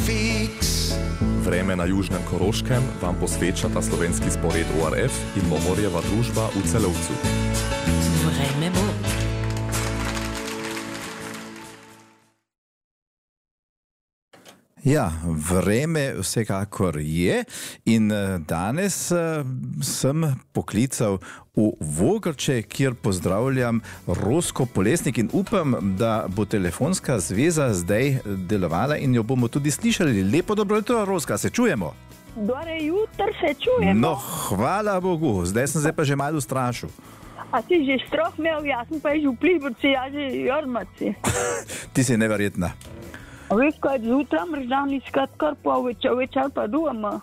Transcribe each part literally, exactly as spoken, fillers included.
Vreme na južnem Koroškem vam posvečata slovenski spored O R F in Mohorjeva družba v Celovcu. Vreme bo. Ja, vreme vsekakor je in danes sem poklical v Vogrče, kjer pozdravljam Rosko Polesnik in upam, da bo telefonska zveza zdaj delovala in jo bomo tudi slišali. Lepo dobro jutro, Roska, se čujemo? Dobre jutro, se čujemo. No, hvala Bogu, zdaj sem se pa že malo ustrašil. A si že strah imel, jaz sem pa že v Pliberci, jaz že Jormaci. Ti si neverjetna. A veš, ko je zjutraj mrždan iskat kar po večer, večer pa doma.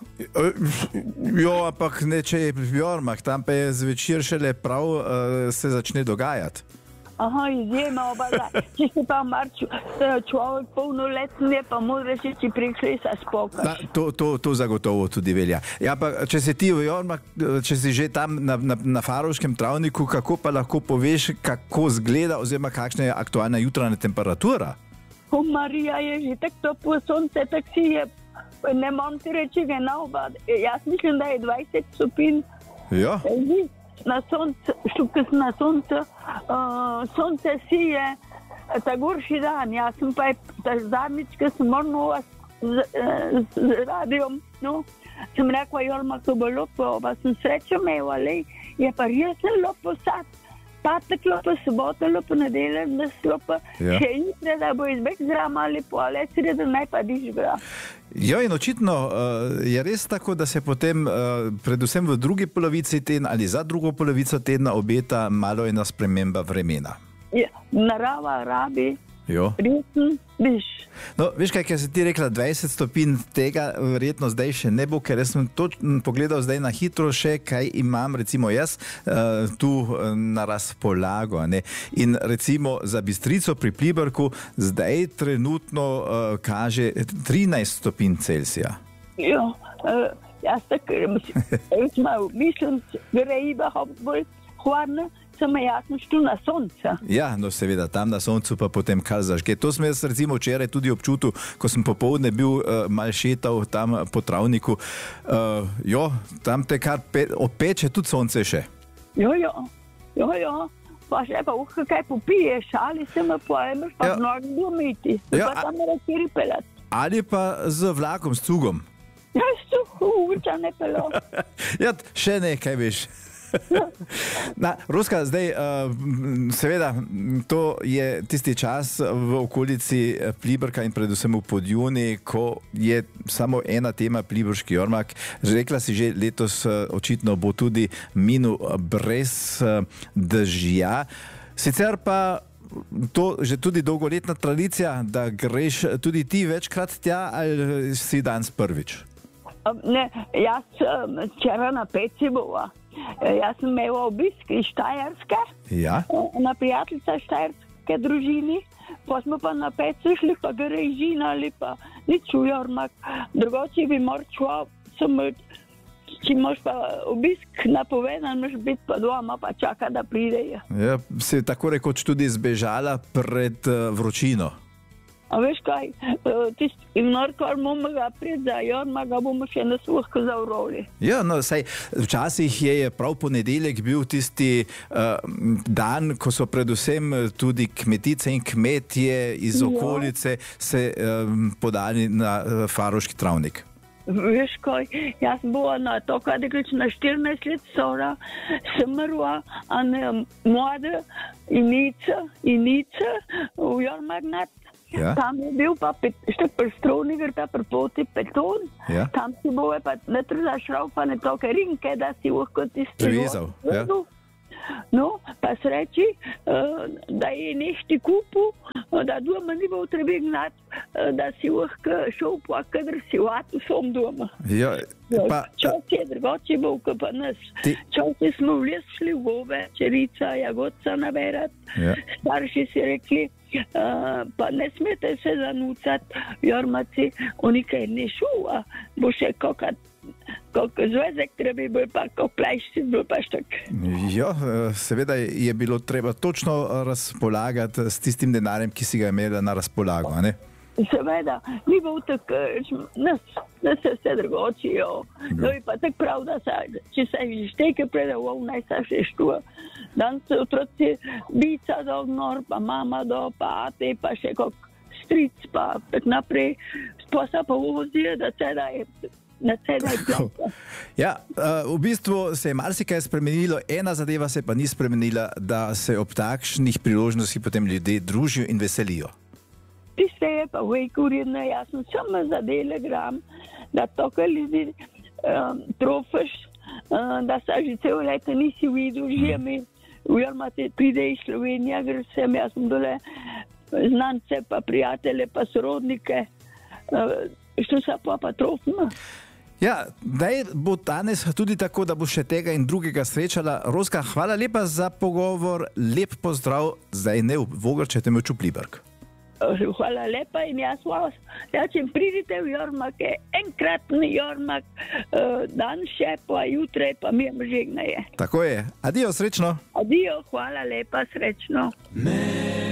Jo, ampak ne, če je v Jormah, tam pa je zvečer šele prav uh, se začne dogajati. Aha, izjema obala. Če si pa marču, človek polnoletni, pa moraš reči, prišli sa spokaj. To, to, to zagotovo tudi velja. Ja, pa če si ti v Jormah, če si že tam na, na, na Farovškem travniku, kako pa lahko poveš, kako zgleda oziroma kakšna je aktualna jutranja temperatura? O, Marija, je že tak toplo sonce, tak si je, ne moram ti reči, ga na oba. Jaz mislim, da je dvajset stopinj. Ja. Na sonce, štukaj na sonce, uh, sonce si je ta gorši dan. Jaz sem pa ta zadnjič, ko sem morala z, z, z radijom, no, sem rekla, Jorma, to bo lepo, pa sem srečo imel, ali je pa resno lepo sad. Patek lepo, soboto lepo, nedelje lepo, ja. Še jutre, da bo izbeg zrama lepo, ali sredo naj pa diš gra. Jo, in očitno uh, je res tako, da se potem uh, predvsem v drugi polovici tedna ali za drugo polovico tedna obeta malo ena sprememba vremena. Ja, narava rabi resen diš. No, veš kaj, ker si ti rekla dvajset stopinj, tega verjetno zdaj še ne bo, ker jaz sem točno pogledal zdaj na hitro še, kaj imam recimo jaz uh, tu uh, na razpolago. Ne? In recimo za Bistrico pri Pliberku zdaj trenutno uh, kaže trinajst stopinj Celzija. Jo, uh, jaz tako mislim, gre iba bolj hladno, samo jaz sem štul na sonce. Ja, no seveda, tam na soncu pa potem kar zažge. To sem jaz recimo včeraj tudi občutil, ko sem popoldne bil uh, mal šetal tam po travniku. Uh, jo, tam te kar pe, opeče tudi sonce še. Jo, jo, jo, jo. Pa še pa uhka kaj popiješ, ali se me pojmeš, pa v nogi domiti. Ja, pa tam mora kiri pelat. Ali pa z vlakom, s cugom. Ja, s cugom, uča ne pelo. Ja, še nekaj veš. Na, Roska, zdaj uh, seveda to je tisti čas v okolici Pliberka in predvsem v Podjuni, ko je samo ena tema Pliberški Jormak. Rekla si že, letos uh, očitno bo tudi minul brez uh, dežja. Sicer pa to že tudi dolgoletna tradicija, da greš tudi ti večkrat tja ali si danes prvič? Ne, jaz včeraj na peci bova. Jaz sem imel obisk iz Štajerske, ja. Na prijateljica štajerske družini, pa smo pa na peci šli, pa gre žina ali pa nič v Jormak. Drugoče bi morčval, če moš pa obisk napovedan, moš biti pa doma, pa čaka, da pridejo. Ja, si tako rekoč tudi zbežala pred uh, vročino. A veš kaj, tisti nor, kar bomo ga pred za Jorma, ga bomo še nas lahko zavroli. Ja, no, saj včasih je prav ponedeljek bil tisti uh, dan, ko so predvsem tudi kmetice in kmetje iz okolice se um, podali na uh, Farovški travnik. Veš kaj, jaz bila na to, kada greč na štirinajst let stara, sem mrla, a ne mlada inica, inica v Jormagnat. Ja. Tam je bil pa štek prstrovnik, ta prepoti beton, ja. Tam si bo pa ne treba šraufane toke rinke, da si lahko tisti privezal. Ja. No, pa sreči, da je nešti kupu, da doma ni bo treba gnati, da si lahko šel pa, kadar si v atusom doma. Ja, pa... Čas je drugače bo, ko pa nas. Ti... Čas je smo vles šli v gove, čerica, jagodca naberat. Ja. Starši si rekli, Uh, pa ne smete se zanucati, Jormaci, oni kaj ne šuva, bo še kakrat koliko zvezek treba bil, pa koliko pleščic bil pa štok. Ja, seveda je bilo treba točno razpolagati s tistim denarjem, ki si ga imela na razpolago, ne? seveda, ni bilo tako, nas, nas se vse drugačijo. No je pa tako prav, da se, če se šteke predavov, naj se še štuo. Dan se otroci bica do nor, pa mama do, pa ate, pa še kak stric, pa tak naprej. Sposa pa vozijo, da se da je, da se da je plaka. Ja, v bistvu se je marsikaj spremenilo, ena zadeva se pa ni spremenila, da se ob takšnih priložnostih potem ljudje družijo in veselijo. Tiste je pa vejkurirno, jaz sem samo za telegram, da toliko ljudi um, trofiš, um, da se že celo leto nisi videl, že mi, ujorma te pride iz Slovenija, ker sem, jaz sem dole znance, pa prijatelje, pa sorodnike, uh, što se pa pa trofimo. Ja, daj bo danes tudi tako, da bo še tega in drugega srečala. Roska, hvala lepa za pogovor, lep pozdrav, zdaj ne v Vogrče, temveč v Pliberk. Hvala lepa in jaz vas, ja, če pridite v Jormak, je enkratni Jormak, uh, dan še, pa jutre, pa mi je žegnaje. Tako je. Adijo, srečno. Adijo, hvala lepa, srečno. Ne.